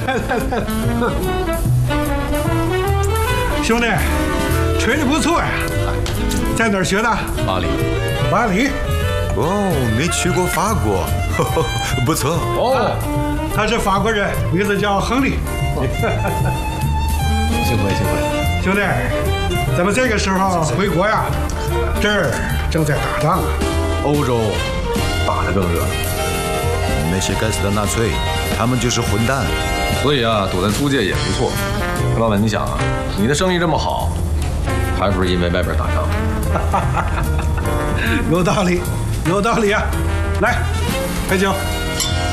兄弟，吹的不错呀，在哪儿学的？ 巴黎。 巴黎。 哦，你去过法国，不错。 哦， 他是法国人，名字叫亨利。 幸会幸会。 兄弟，咱们这个时候回国呀，这儿正在打仗啊。 欧洲打得更热， 那些该死的纳粹，他们就是混蛋。 所以啊，躲在租界也不错。老板，你想啊，你的生意这么好，还不是因为外边打仗？ 有道理，有道理啊！来，陪酒。